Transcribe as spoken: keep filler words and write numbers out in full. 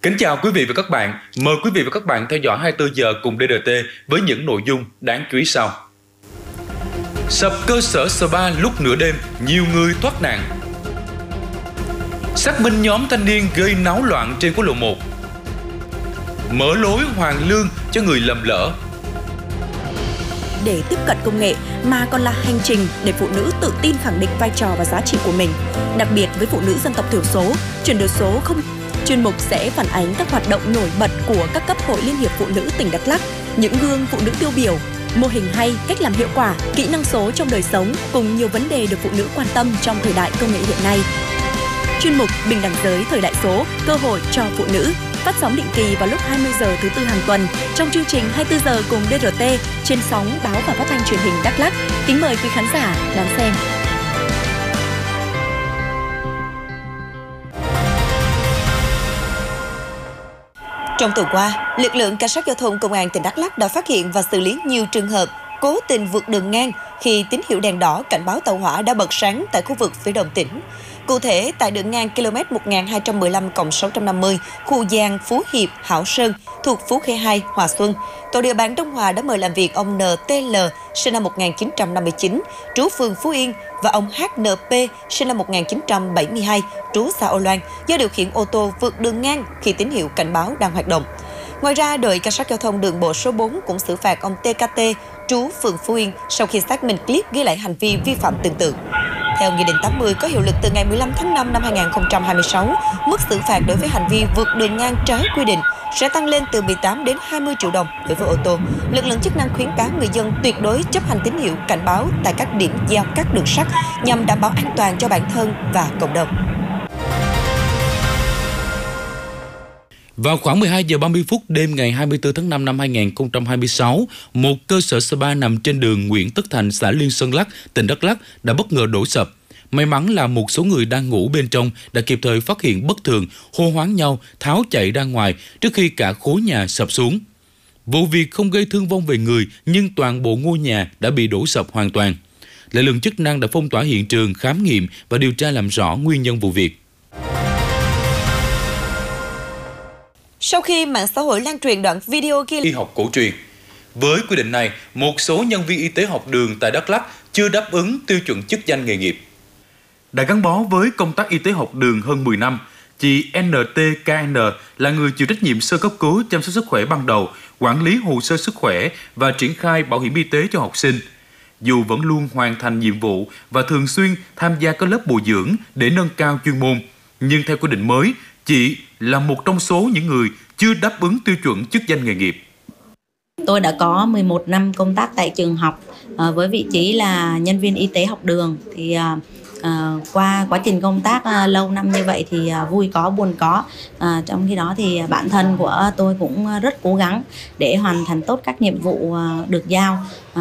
Kính chào quý vị và các bạn. Mời quý vị và các bạn theo dõi hai mươi tư giờ cùng đê rờ tê với những nội dung đáng chú ý sau. Sập cơ sở spa lúc nửa đêm, nhiều người thoát nạn. Xác minh nhóm thanh niên gây náo loạn trên quốc lộ một. Mở lối hoàn lương cho người lầm lỡ. Để tiếp cận công nghệ mà còn là hành trình để phụ nữ tự tin khẳng định vai trò và giá trị của mình. Đặc biệt với phụ nữ dân tộc thiểu số, chuyển đổi số không chuyên mục sẽ phản ánh các hoạt động nổi bật của các cấp hội Liên hiệp Phụ nữ tỉnh Đắk Lắk, những gương phụ nữ tiêu biểu, mô hình hay, cách làm hiệu quả, kỹ năng số trong đời sống cùng nhiều vấn đề được phụ nữ quan tâm trong thời đại công nghệ hiện nay. Chuyên mục Bình đẳng giới thời đại số, cơ hội cho phụ nữ phát sóng định kỳ vào lúc hai mươi giờ thứ tư hàng tuần trong chương trình hai mươi tư giờ cùng đê rờ tê trên sóng báo và phát thanh truyền hình Đắk Lắk. Kính mời quý khán giả đón xem. Trong tuần qua, lực lượng cảnh sát giao thông công an tỉnh Đắk Lắk đã phát hiện và xử lý nhiều trường hợp cố tình vượt đường ngang khi tín hiệu đèn đỏ cảnh báo tàu hỏa đã bật sáng tại khu vực phía đông tỉnh. Cụ thể, tại đường ngang km một nghìn hai trăm mười lăm cộng sáu trăm năm mươi, khu Giang, Phú Hiệp, Hảo Sơn, thuộc Phú Khê hai, Hòa Xuân, tổ địa bàn Đông Hòa đã mời làm việc ông en tê lờ, sinh năm một nghìn chín trăm năm mươi chín, trú phường Phú Yên, và ông hát en pê, sinh năm một nghìn chín trăm bảy mươi hai, trú xã Âu Loan, do điều khiển ô tô vượt đường ngang khi tín hiệu cảnh báo đang hoạt động. Ngoài ra, đội cảnh sát giao thông đường bộ số bốn cũng xử phạt ông tê ca tê, trú phường Phú Yên, sau khi xác minh clip ghi lại hành vi vi phạm tương tự. Theo Nghị định tám mươi có hiệu lực từ ngày mười lăm tháng năm năm hai nghìn không trăm hai mươi sáu, mức xử phạt đối với hành vi vượt đường ngang trái quy định sẽ tăng lên từ mười tám đến hai mươi triệu đồng đối với ô tô. Lực lượng chức năng khuyến cáo người dân tuyệt đối chấp hành tín hiệu cảnh báo tại các điểm giao cắt đường sắt nhằm đảm bảo an toàn cho bản thân và cộng đồng. Vào khoảng mười hai giờ ba mươi phút đêm ngày hai mươi tư tháng năm năm hai nghìn không trăm hai mươi sáu, một cơ sở spa nằm trên đường Nguyễn Tất Thành, xã Liên Sơn Lắc, tỉnh Đắk Lắk đã bất ngờ đổ sập. May mắn là một số người đang ngủ bên trong đã kịp thời phát hiện bất thường, hô hoán nhau tháo chạy ra ngoài trước khi cả khối nhà sập xuống. Vụ việc không gây thương vong về người nhưng toàn bộ ngôi nhà đã bị đổ sập hoàn toàn. Lực lượng chức năng đã phong tỏa hiện trường, khám nghiệm và điều tra làm rõ nguyên nhân vụ việc. Sau khi mạng xã hội lan truyền đoạn video ghi y học cổ truyền, với quy định này, một số nhân viên y tế học đường tại Đắk Lắk chưa đáp ứng tiêu chuẩn chức danh nghề nghiệp. Đã gắn bó với công tác y tế học đường hơn mười năm, chị en tê ca en là người chịu trách nhiệm sơ cấp cứu, chăm sóc sức khỏe ban đầu, quản lý hồ sơ sức khỏe và triển khai bảo hiểm y tế cho học sinh. Dù vẫn luôn hoàn thành nhiệm vụ và thường xuyên tham gia các lớp bồi dưỡng để nâng cao chuyên môn, nhưng theo quy định mới, chị là một trong số những người chưa đáp ứng tiêu chuẩn chức danh nghề nghiệp. Tôi đã có mười một năm công tác tại trường học à, với vị trí là nhân viên y tế học đường. Thì à, à, qua quá trình công tác à, lâu năm như vậy thì à, vui có buồn có. À, trong khi đó thì bản thân của tôi cũng rất cố gắng để hoàn thành tốt các nhiệm vụ à, được giao. À,